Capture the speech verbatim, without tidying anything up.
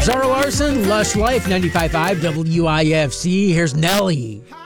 Zara Larson, Lush Life, ninety-five point five W I F C. Here's Nelly.